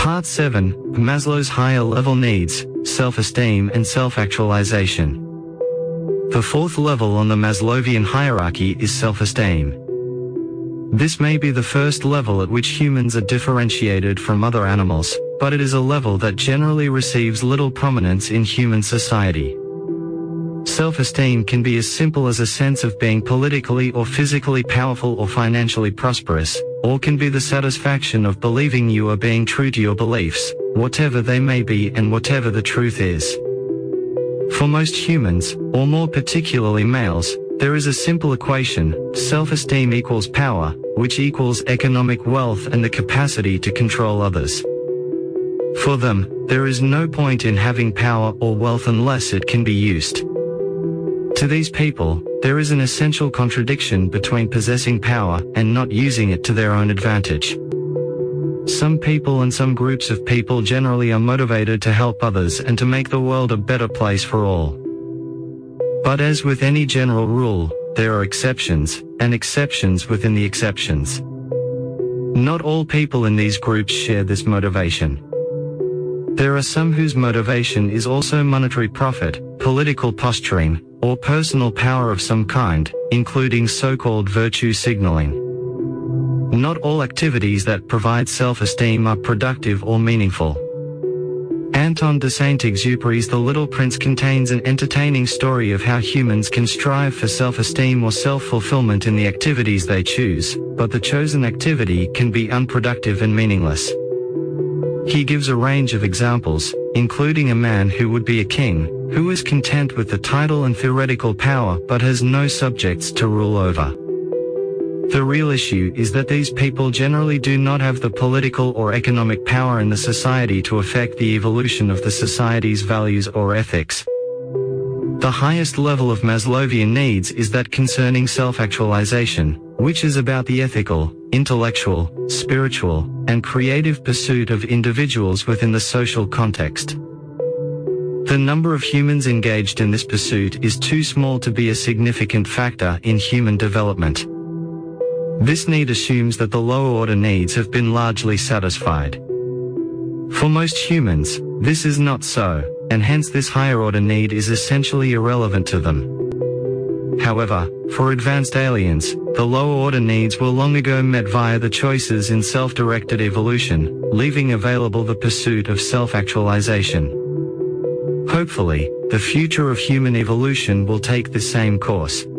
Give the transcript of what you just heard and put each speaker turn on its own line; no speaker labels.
Part 7, Maslow's higher level needs, self-esteem and self-actualization. The fourth level on the Maslowian hierarchy is self-esteem. This may be the first level at which humans are differentiated from other animals, but it is a level that generally receives little prominence in human society. Self-esteem can be as simple as a sense of being politically or physically powerful or financially prosperous, or can be the satisfaction of believing you are being true to your beliefs, whatever they may be and whatever the truth is. For most humans, or more particularly males, there is a simple equation: self-esteem equals power, which equals economic wealth and the capacity to control others. For them, there is no point in having power or wealth unless it can be used. To these people, there is an essential contradiction between possessing power and not using it to their own advantage. Some people and some groups of people generally are motivated to help others and to make the world a better place for all. But as with any general rule, there are exceptions, and exceptions within the exceptions. Not all people in these groups share this motivation. There are some whose motivation is also monetary profit, political posturing, or personal power of some kind, including so-called virtue signaling. Not all activities that provide self-esteem are productive or meaningful. Anton de Saint-Exupéry's The Little Prince contains an entertaining story of how humans can strive for self-esteem or self-fulfillment in the activities they choose, but the chosen activity can be unproductive and meaningless. He gives a range of examples, including a man who would be a king, who is content with the title and theoretical power but has no subjects to rule over. The real issue is that these people generally do not have the political or economic power in the society to affect the evolution of the society's values or ethics. The highest level of Maslowian needs is that concerning self-actualization, which is about the ethical, intellectual, spiritual, and creative pursuit of individuals within the social context. The number of humans engaged in this pursuit is too small to be a significant factor in human development. This need assumes that the lower-order needs have been largely satisfied. For most humans, this is not so, and hence this higher-order need is essentially irrelevant to them. However, for advanced aliens, the lower-order needs were long ago met via the choices in self-directed evolution, leaving available the pursuit of self-actualization. Hopefully, the future of human evolution will take the same course.